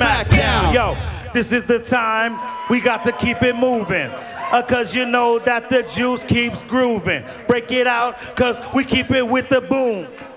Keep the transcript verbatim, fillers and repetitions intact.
Smackdown. Yo, this is the time we got to keep it moving. Uh, cause you know that the juice keeps grooving. Break it out, cause we keep it with the boom.